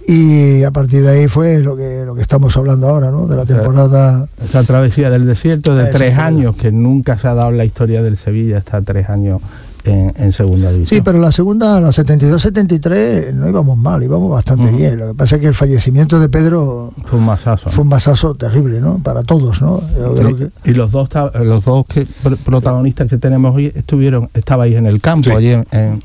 Y a partir de ahí fue lo que estamos hablando ahora, ¿no? De la temporada. Esa travesía del desierto de 3 años, que nunca se ha dado en la historia del Sevilla, está 3 años en segunda división. Sí, pero la segunda, la 72-73, no íbamos mal, íbamos bastante bien. Lo que pasa es que el fallecimiento de Pedro fue un masazo. Fue un masazo terrible, ¿no? Para todos, ¿no? Y los dos protagonistas que tenemos hoy estabais en el campo, allí en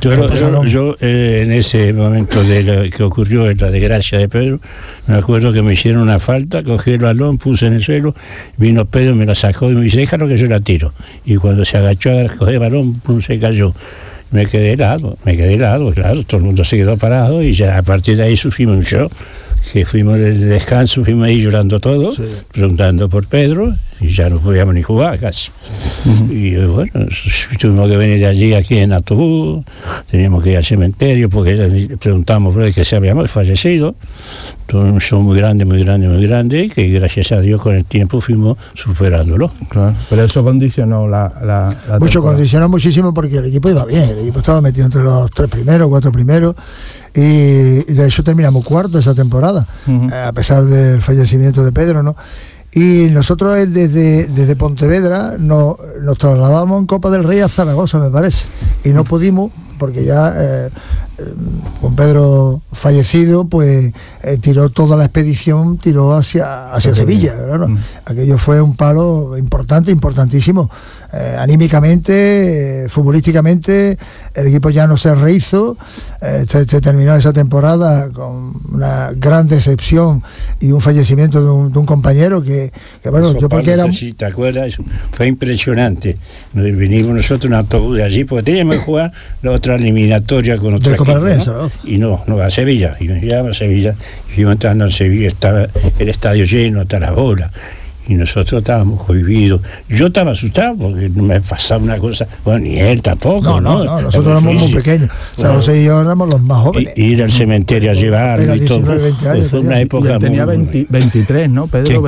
Yo en ese momento de lo que ocurrió en la desgracia de Pedro, me acuerdo que me hicieron una falta, cogí el balón, puse en el suelo, vino Pedro, me la sacó y me dice, déjalo que yo la tiro. Y cuando se agachó a coger el balón, se cayó. Me quedé helado, claro, todo el mundo se quedó parado y ya a partir de ahí sufrimos un show, que fuimos de descanso, fuimos ahí llorando todos, preguntando por Pedro, y ya no podíamos ni jugar casi. Y bueno, tuvimos que venir de allí aquí en autobús, teníamos que ir al cementerio porque preguntamos por él que se había fallecido. Todo un show muy grande, que gracias a Dios con el tiempo fuimos superándolo. Claro, pero eso condicionó la condicionó muchísimo porque el equipo iba bien, el equipo estaba metido entre los 3 primeros, 4 primeros, y de hecho terminamos cuarto esa temporada, a pesar del fallecimiento de Pedro, ¿no? Y nosotros desde Pontevedra nos trasladamos en Copa del Rey a Zaragoza, me parece, y no pudimos porque ya con Pedro fallecido, pues tiró toda la expedición, tiró hacia Sevilla, ¿no? Aquello fue un palo importantísimo. Anímicamente, futbolísticamente, el equipo ya no se rehizo, se terminó esa temporada con una gran decepción y un fallecimiento de un compañero que bueno, eso, yo porque era... Si te acuerdas, fue impresionante. Vinimos nosotros en autobús de allí, porque teníamos que jugar la otra eliminatoria con otra equipo, ¿no? Y no, a Sevilla, y nos llevaba a Sevilla, y fuimos entrando en Sevilla, estaba el estadio lleno hasta la bola. Y nosotros estábamos cohibidos. Yo estaba asustado porque me pasaba una cosa. Bueno, ni él tampoco. No, nosotros éramos muy pequeños. O sea, José y yo éramos los más jóvenes. Ir al cementerio a llevarlo y todo. Fue una época muy... Tenía 23, ¿no? Pedro,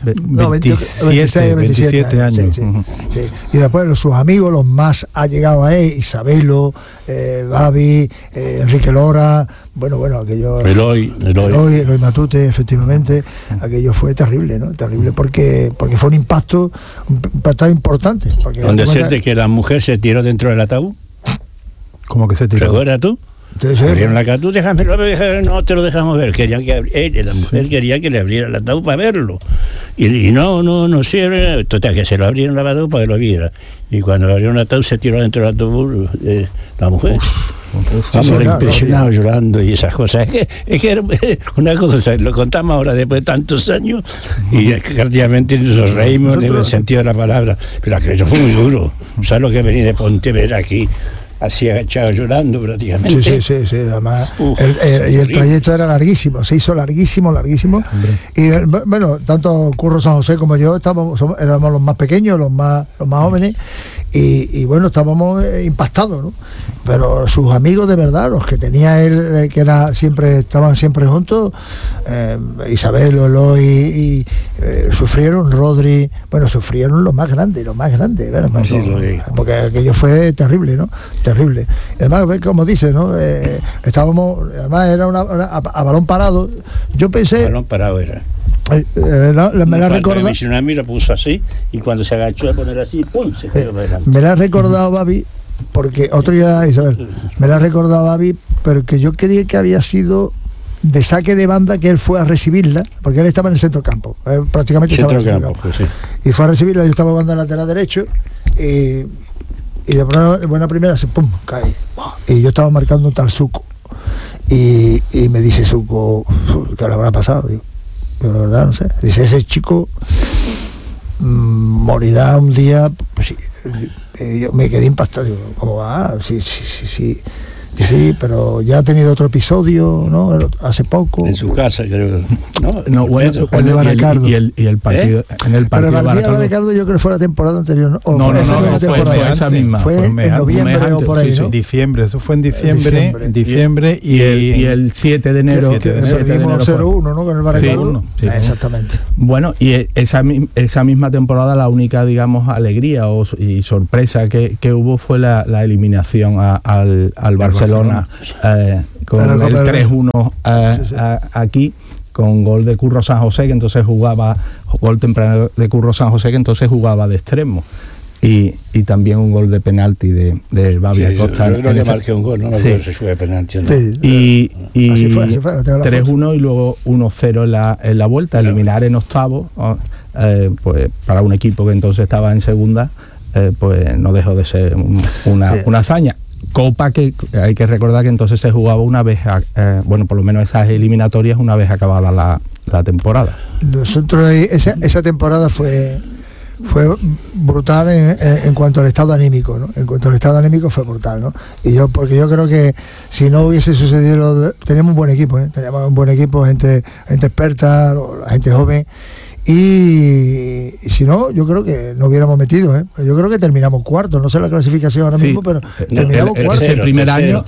27 años. Sí. Y después sus amigos, los más allegados a él, Isabelo, Babi, Enrique Lora, bueno, aquello... Eloy Matute, efectivamente. Aquello fue terrible, ¿no? Terrible porque fue un impacto importante. Donde decirte que la mujer se tiró dentro del ataúd. ¿Cómo que se tiró? ¿Recuerdas tú? Abrieron la ataúd, déjamelo, no te lo dejamos ver. Querían que la mujer quería que le abriera el ataúd para verlo. Y no sirve. Total, que se lo abrieron el ataúd para que lo viera. Y cuando abrieron el ataúd, se tiró dentro del ataúd la mujer. Estamos impresionados llorando y esas cosas. Es que era una cosa, lo contamos ahora después de tantos años y prácticamente nos reímos en el sentido de la palabra. Pero aquello fue muy duro. ¿Sabes lo que venía de Pontevedra aquí? Así agachado llorando prácticamente. Sí. Además, el trayecto era larguísimo, se hizo larguísimo. Y bueno, tanto Curro San José como yo éramos los más pequeños, los más jóvenes, y bueno, estábamos impactados, ¿no? Pero sus amigos de verdad, los que tenía él, que estaban siempre juntos, Isabel, Eloy, sufrieron, Rodri, bueno, sufrieron los más grandes, ¿verdad? Porque aquello fue terrible, ¿no? Terrible. Además, como dices, ¿no? Además era a balón parado. Yo pensé... Balón parado era. Me la recordaba. A mí lo puso así y cuando se agachó a poner así, ¡pum! Se quedó adelante. Me la ha recordado Babi, porque otro día, Isabel, me la ha recordado Babi, pero que yo creía que había sido de saque de banda, que él fue a recibirla, porque él estaba en el centro campo, prácticamente estaba en el centro campo. Pues, sí. Y fue a recibirla, yo estaba jugando en el lateral derecho, y de buena primera se pum, cae. Y yo estaba marcando un tal Suco. Y me dice Suco, ¿qué le habrá pasado? Digo, pero la verdad no sé. Dice, ese chico morirá un día. Pues sí. Yo me quedé impactado. Digo, ¿cómo va? Sí. Sí, pero ya ha tenido otro episodio, ¿no? Hace poco. En su casa, creo. No, bueno, el de Baracardo. Y el partido, en el partido de Baracardo yo creo que fue la temporada anterior, ¿no? Fue esa misma. Fue en noviembre o por ahí, ¿no? Diciembre, eso fue en diciembre y el 7 de enero. Perdimos 0-1, ¿no? Con el Baracardo. Sí. Exactamente. Bueno, y esa misma temporada la única, digamos, alegría y sorpresa que hubo fue la eliminación al Barcelona. Barcelona, con el 3-1 aquí, con gol de Curro San José, que entonces jugaba, gol temprano de Curro San José, que entonces jugaba de extremo. Y también un gol de penalti de Babi Acosta. Yo creo que marqué un gol, no me acuerdo si fue de penalti o no. Sí. Y así fue, no tengo la 3-1 y luego 1-0 en la vuelta. Claro. Eliminar en octavo, pues para un equipo que entonces estaba en segunda, pues no dejó de ser una hazaña. Copa que hay que recordar que entonces se jugaba una vez, bueno, por lo menos esas eliminatorias una vez acabada la temporada. Nosotros esa temporada fue brutal en cuanto al estado anímico, ¿no? En cuanto al estado anímico fue brutal, ¿no? Porque yo creo que si no hubiese sucedido, teníamos un buen equipo, teníamos un buen equipo, gente experta, la gente joven. Y si no, yo creo que no hubiéramos metido, yo creo que terminamos cuarto, no sé la clasificación ahora mismo, pero terminamos cuarto. El primer año,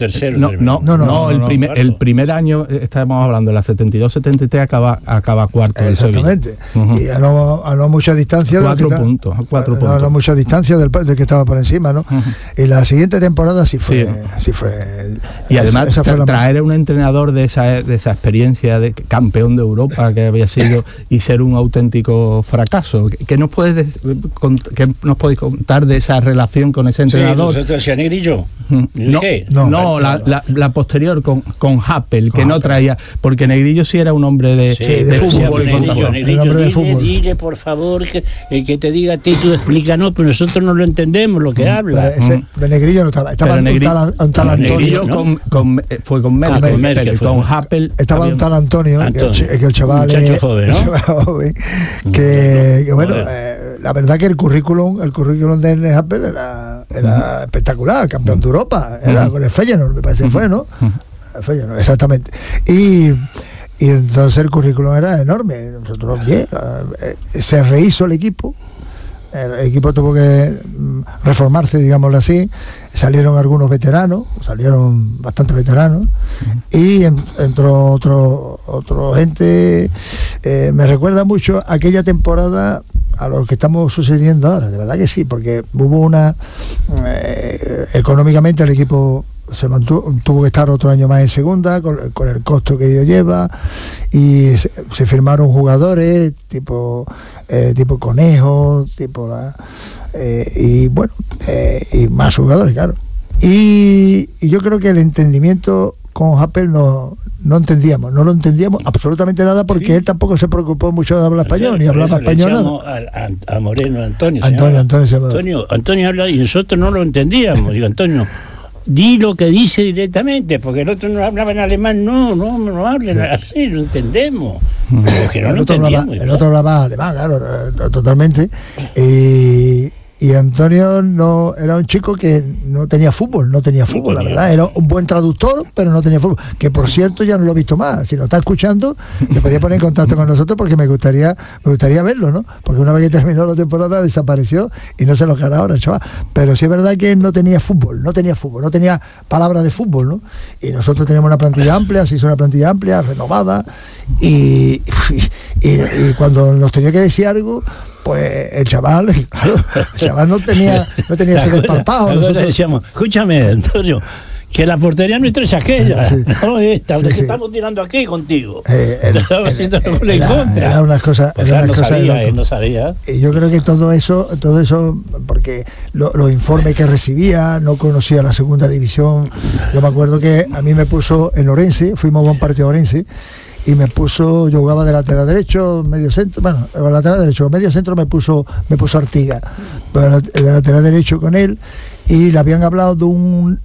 el primer año, estábamos hablando de la 72-73, acaba cuarto. Exactamente. Y a no mucha distancia. 4 puntos. A no mucha distancia del que estaba por encima, ¿no? Y la siguiente temporada sí fue. Y además traer a un entrenador de esa experiencia de campeón de Europa que había sido y ser un auténtico fracaso. ¿Qué nos podéis contar de esa relación con ese entrenador? Sí, ¿nosotros hacía Negrillo? No, la posterior con Happel, que no traía, porque Negrillo sí era un hombre de fútbol. Negrillo, dile por favor que te diga Tito, explícanos, pero nosotros no lo entendemos lo que habla. De Negrillo no estaba un tal Antonio. Fue con Merkel, con Happel. Estaba un tal Antonio, que el chaval muchacho joven, ¿no? Que bueno, la verdad que el currículum de Happel era espectacular, campeón de Europa, era con el Feyenoord, me parece que fue, ¿no? El Feyenoord, exactamente. Y entonces el currículum era enorme. Nosotros bien, se rehizo el equipo tuvo que reformarse, digámoslo así. Salieron algunos veteranos, salieron bastantes veteranos, y entró otro gente. Me recuerda mucho aquella temporada a lo que estamos sucediendo ahora, de verdad que sí, porque hubo económicamente el equipo tuvo que estar otro año más en segunda con el costo que ello lleva, y se firmaron jugadores tipo Conejo, y bueno, y más jugadores, claro, y yo creo que el entendimiento con Happel no lo entendíamos absolutamente nada, porque él tampoco se preocupó mucho de hablar español, ni hablaba español nada. A Moreno, Antonio habla y nosotros no lo entendíamos. Digo, Antonio, di lo que dice directamente, porque el otro no hablaba en alemán, no hablen así, lo entendemos. El otro hablaba alemán, claro, totalmente. Y Antonio no era un chico que no tenía fútbol, la verdad. Era un buen traductor, pero no tenía fútbol. Que por cierto ya no lo he visto más. Si nos está escuchando, se podía poner en contacto con nosotros, porque me gustaría verlo, ¿no? Porque una vez que terminó la temporada desapareció y no sé lo que hará ahora, chaval. Pero sí es verdad que él no tenía fútbol, no tenía palabras de fútbol, ¿no? Y nosotros tenemos una plantilla amplia, se hizo una plantilla amplia, renovada, y cuando nos tenía que decir algo, pues el chaval no tenía ese desparpajo. Nosotros decíamos, escúchame, Antonio, que la portería nuestra es aquella, no esta, que estamos tirando aquí contigo. Estaba haciendo en contra. Era unas cosas. Pues no sabía. Y yo creo que todo eso, porque los informes que recibía, no conocía la segunda división. Yo me acuerdo que a mí me puso en Orense, fuimos a un partido a Orense, y yo jugaba de lateral derecho, medio centro, lateral derecho, medio centro me puso Artiga, pero de lateral derecho con él, y le habían hablado de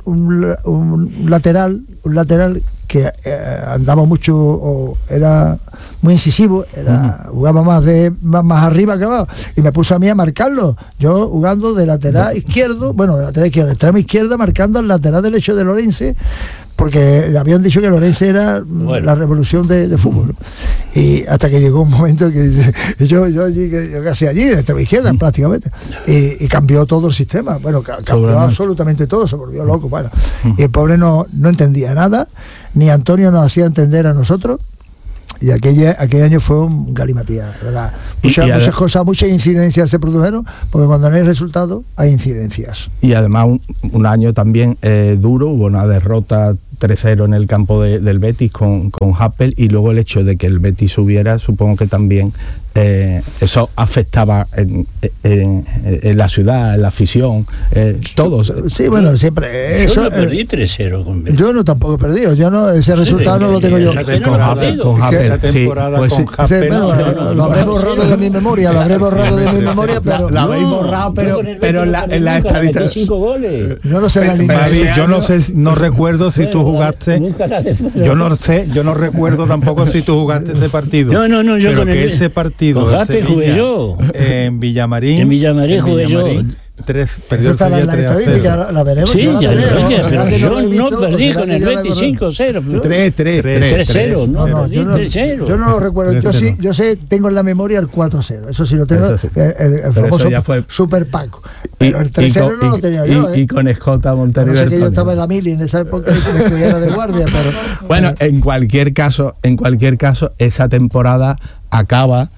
un lateral que andaba mucho, era muy incisivo, jugaba más arriba que abajo, y me puso a mí a marcarlo, yo jugando de lateral izquierdo, de extremo izquierda, marcando al lateral derecho de Lorense, porque le habían dicho que Lorense era la revolución de fútbol, ¿no? Y hasta que llegó un momento que yo casi allí, de extrema izquierda prácticamente, y cambió todo el sistema, cambió absolutamente todo, se volvió loco, y el pobre no entendía nada, ni Antonio nos hacía entender a nosotros, Y aquel año fue un galimatías, ¿verdad? Muchas incidencias se produjeron, porque cuando no hay resultado hay incidencias. Y además un año también duro, hubo una derrota 3-0 en el campo del Betis con Happel, y luego el hecho de que el Betis subiera, supongo que también eso afectaba en la ciudad, en la afición, todos. Sí, bueno, siempre. Yo no perdí 3-0 con Betis. Yo no tampoco he perdido, ese resultado no lo tengo yo. Esa temporada con Happel. Lo habré borrado de mi memoria, pero. Lo habéis borrado, pero en la estadística. 5 goles. Yo no sé la línea. Yo no recuerdo si tú jugaste. Yo no recuerdo tampoco si tú jugaste ese partido. No, yo pero que ese partido con Happel jugué yo. En Villamarín. En Villamarín jugué yo. Perdió el Sevilla 3-0. La veremos. Sí, pero yo no perdí con el Betis 5-0. 3-0. Yo no lo recuerdo. Yo sé, tengo en la memoria el 4-0. Eso sí lo tengo. El famoso Super Paco. Pero el 3-0 no lo tenía yo. Y con Escota Montero. No sé que yo estaba en la mili en esa época y me estuviera de guardia. Pero bueno, en cualquier caso, esa temporada acaba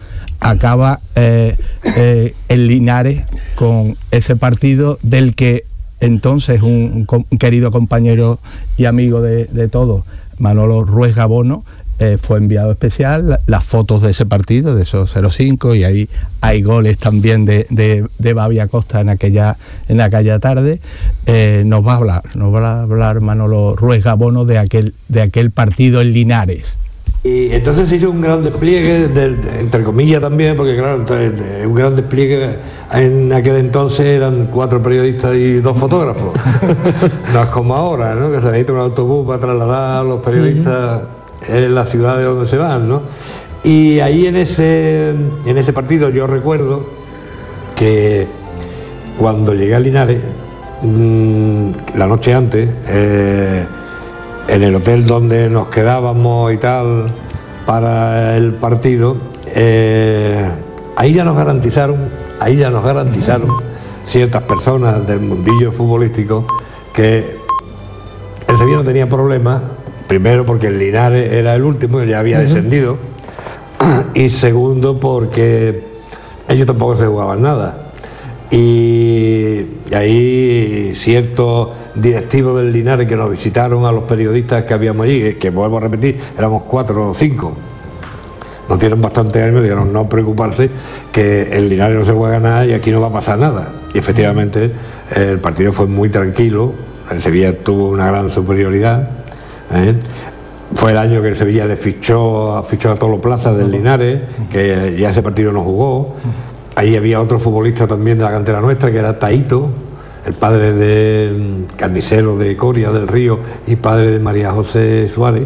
el Linares con ese partido del que entonces un querido compañero y amigo de todos, Manolo Ruiz Gabono, fue enviado especial, las fotos de ese partido, de esos 0-5, y ahí hay goles también de Babi Acosta en aquella tarde. Nos va a hablar Manolo Ruiz Gabono de aquel partido en Linares. Y entonces se hizo un gran despliegue, entre comillas también, porque claro, un gran despliegue en aquel entonces eran 4 periodistas y 2 fotógrafos. No es como ahora, ¿no? Que se necesita un autobús para trasladar a los periodistas en la ciudad de donde se van, ¿no? Y ahí en ese partido yo recuerdo que cuando llegué a Linares, la noche antes, en el hotel donde nos quedábamos y tal para el partido, ahí ya nos garantizaron ciertas personas del mundillo futbolístico que el Sevilla no tenía problemas, primero porque el Linares era el último, ya había descendido, y segundo porque ellos tampoco se jugaban nada. Y ahí ciertos directivos del Linares que nos visitaron a los periodistas que habíamos allí, que vuelvo a repetir, éramos 4 o 5, nos dieron bastante ánimo y dijeron no preocuparse, que el Linares no se juega nada y aquí no va a pasar nada. Y efectivamente el partido fue muy tranquilo, el Sevilla tuvo una gran superioridad, Fue el año que el Sevilla le fichó a Tolo Plaza del Linares, que ya ese partido no jugó. Ahí había otro futbolista también de la cantera nuestra, que era Taito, el padre de carnicero de Coria del Río y padre de María José Suárez.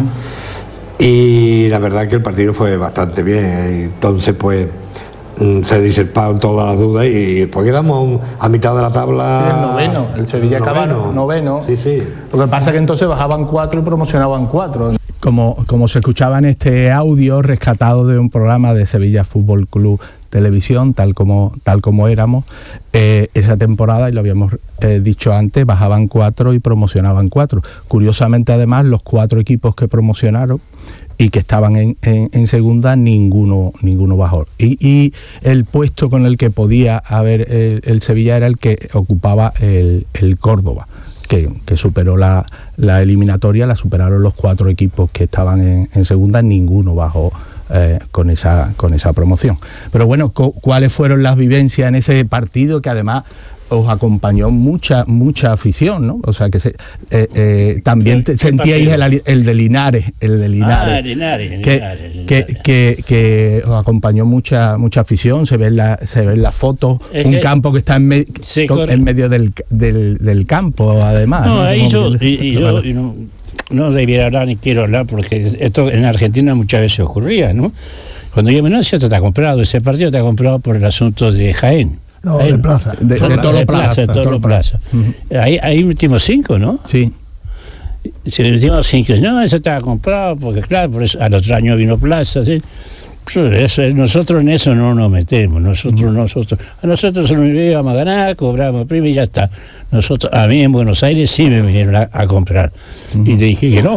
Y la verdad que el partido fue bastante bien. Entonces pues se diserparon todas las dudas y después quedamos a mitad de la tabla. Sí, el noveno. El Sevilla acaba noveno. Sí, sí. Lo que pasa es que entonces bajaban 4 y promocionaban 4. Como se escuchaba en este audio rescatado de un programa de Sevilla Fútbol Club Televisión, tal como éramos, esa temporada, y lo habíamos dicho antes, bajaban 4 y promocionaban 4. Curiosamente, además, los 4 equipos que promocionaron y que estaban en segunda, ninguno bajó. Y el puesto con el que podía haber el Sevilla era el que ocupaba el Córdoba, que superó la eliminatoria, la superaron los 4 equipos que estaban en segunda, ninguno bajó con esa promoción. Pero bueno, ¿cuáles fueron las vivencias en ese partido, que además os acompañó mucha Afición, ¿no? O sea, que también sentíais el de Linares, que os acompañó mucha Afición. Se ven las fotos, un campo que está en medio del campo, además. No, ahí yo no debiera hablar ni quiero hablar, porque esto en Argentina muchas veces ocurría, ¿no? Cuando yo me te ha comprado ese partido, te ha comprado por el asunto de Jaén. No, de Plaza. De Tolo Plaza. Ahí metimos 5, ¿no? Sí. Si metimos 5, no, eso estaba comprado, porque claro, por eso al otro año vino Plaza, ¿sí? Nosotros en eso no nos metemos, a nosotros nos íbamos a ganar, cobramos prima y ya está. A mí en Buenos Aires sí me vinieron a comprar, y le dije que no,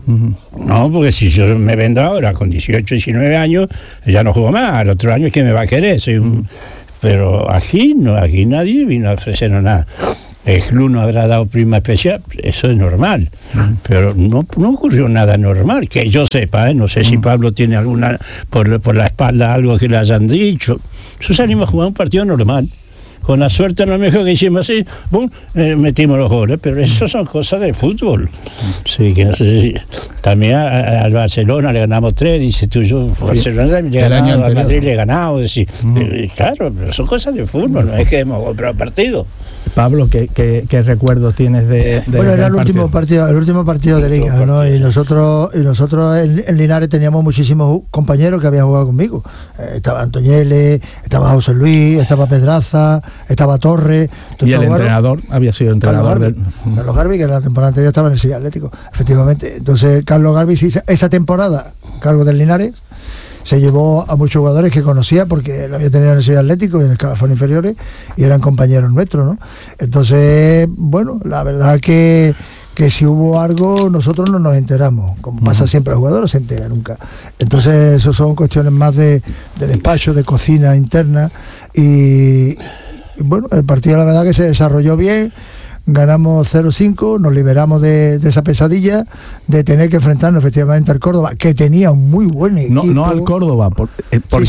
No, porque si yo me vendo ahora con 18, 19 años, ya no juego más. Al otro año, ¿quién me va a querer? Pero aquí no, aquí nadie vino a ofrecernos nada. El club no habrá dado prima especial, eso es normal, pero no ocurrió nada normal, que yo sepa, no sé si Pablo tiene alguna, por la espalda algo que le hayan dicho. Nosotros salimos a jugar un partido normal, con la suerte no mejor que hicimos así, boom, metimos los goles, pero eso son cosas de fútbol. Sí, que no sé si también al Barcelona le ganamos 3, dice tú, yo Barcelona le he ganado, al Madrid le he ganado, decir, claro, pero son cosas de fútbol, no es que hemos comprado partido. Pablo, ¿qué recuerdos tienes de bueno, era el último partido de Liga, ¿no? Y nosotros en Linares teníamos muchísimos compañeros que habían jugado conmigo. Estaba Antoñele, estaba José Luis, estaba Pedraza, estaba Torres. Y el entrenador había sido entrenador Carlos Garbi, que en la temporada anterior estaba en el Sevilla Atlético, efectivamente. Entonces Carlos Garbi, esa temporada, cargo del Linares, se llevó a muchos jugadores que conocía porque él había tenido en el Sevilla Atlético y en el escalafón inferiores y eran compañeros nuestros, ¿no? Entonces, bueno, la verdad que si hubo algo nosotros no nos enteramos, como pasa siempre, el jugador no se entera nunca. Entonces eso son cuestiones más de despacho, de cocina interna y bueno, el partido la verdad que se desarrolló bien. Ganamos 0-5, nos liberamos de esa pesadilla de tener que enfrentarnos efectivamente al Córdoba, que tenía un muy buen equipo. No al Córdoba, porque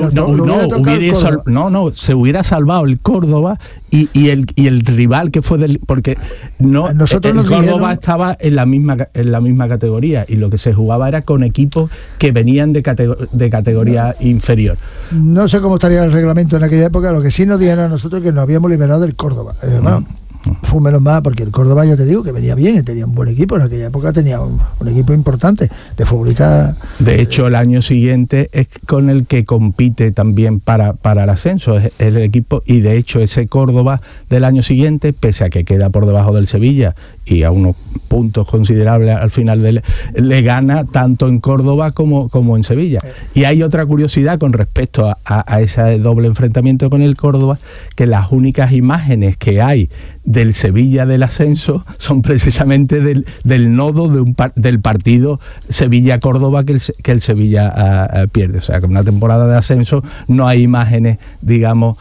se hubiera salvado el Córdoba y el rival que fue porque nosotros el Córdoba estaba en la misma categoría y lo que se jugaba era con equipos que venían de categoría inferior. No sé cómo estaría el reglamento en aquella época, lo que sí nos dijeron a nosotros que nos habíamos liberado del Córdoba. Fue menos más porque el Córdoba, ya te digo, que venía bien, tenía un buen equipo, en aquella época tenía un equipo importante de futbolistas. De hecho, el año siguiente es con el que compite también para el ascenso, es el equipo, y de hecho ese Córdoba del año siguiente, pese a que queda por debajo del Sevilla y a unos puntos considerables al final le gana tanto en Córdoba como en Sevilla. Y hay otra curiosidad con respecto a ese doble enfrentamiento con el Córdoba, que las únicas imágenes que hay del Sevilla del ascenso son precisamente del nodo del partido Sevilla-Córdoba que el Sevilla pierde. O sea, que en una temporada de ascenso no hay imágenes, digamos,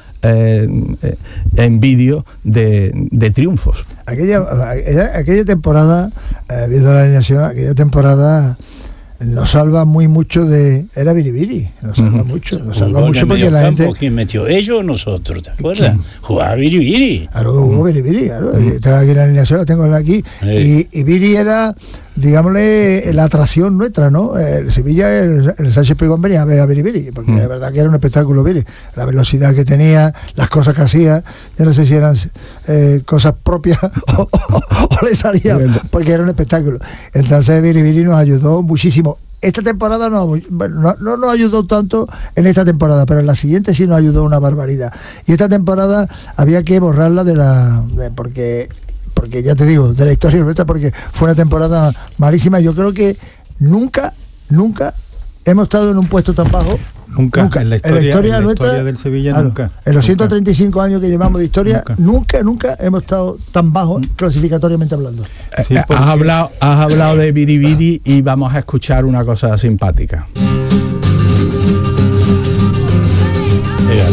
en vídeo de triunfos. Aquella temporada, viendo la alineación, aquella temporada nos salva mucho era Biribiri, nos salva mucho porque la gente... ¿Quién metió? ¿Ellos o nosotros? ¿Te acuerdas? Jugaba Biribiri. Claro, jugó Biribiri, claro. Está aquí la alineación, la tengo aquí. Y Biri era, digámosle, la atracción nuestra, ¿no? El Sevilla, el Sánchez Pigón venía a ver a Biribiri, porque de verdad que era un espectáculo Biri. La velocidad que tenía, las cosas que hacía, yo no sé si eran cosas propias o le salían, porque era un espectáculo. Entonces Biribiri nos ayudó muchísimo. Esta temporada no nos ayudó tanto en esta temporada, pero en la siguiente sí nos ayudó una barbaridad. Y esta temporada había que borrarla porque ya te digo, de la historia nuestra, porque fue una temporada malísima. Yo creo que nunca hemos estado en un puesto tan bajo. Nunca. En la historia del Sevilla, claro, nunca. En los 135 años que llevamos de historia, nunca hemos estado tan bajos clasificatoriamente hablando. Sí, has hablado de Biribiri y vamos a escuchar una cosa simpática.